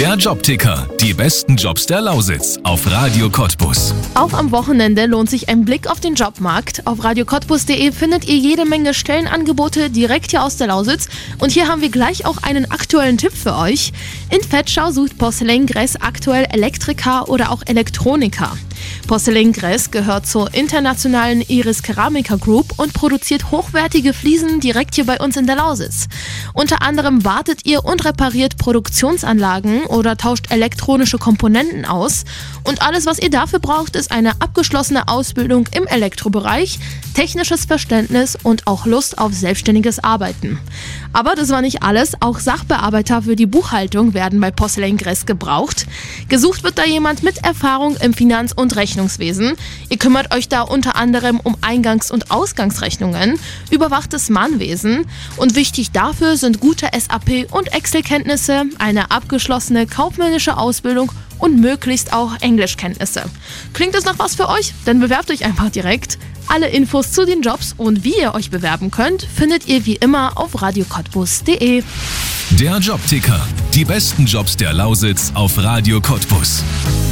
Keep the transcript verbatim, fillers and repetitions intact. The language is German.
Der Jobticker. Die besten Jobs der Lausitz auf Radio Cottbus. Auch am Wochenende lohnt sich ein Blick auf den Jobmarkt. Auf radio cottbus punkt de findet ihr jede Menge Stellenangebote direkt hier aus der Lausitz. Und hier haben wir gleich auch einen aktuellen Tipp für euch. In Vetschau sucht Porcelain-Gress aktuell Elektriker oder auch Elektroniker. Porcelain-Gress gehört zur internationalen Iris Keramica Group und produziert hochwertige Fliesen direkt hier bei uns in der Lausitz. Unter anderem wartet ihr und repariert Produktionsanlagen oder tauscht elektronische Komponenten aus. Und alles, was ihr dafür braucht, ist eine abgeschlossene Ausbildung im Elektrobereich, technisches Verständnis und auch Lust auf selbstständiges Arbeiten. Aber das war nicht alles, auch Sachbearbeiter für die Buchhaltung werden bei Porcelain-Gress gebraucht. Gesucht wird da jemand mit Erfahrung im Finanz- und Rechnungswesen. Ihr kümmert euch da unter anderem um Eingangs- und Ausgangsrechnungen, überwachtes Mahnwesen und wichtig dafür sind gute S A P- und Excel-Kenntnisse, eine abgeschlossene kaufmännische Ausbildung und möglichst auch Englischkenntnisse. Klingt das nach was für euch? Dann bewerbt euch einfach direkt. Alle Infos zu den Jobs und wie ihr euch bewerben könnt, findet ihr wie immer auf radio cottbus punkt de. Der Jobticker. Die besten Jobs der Lausitz auf Radio Cottbus.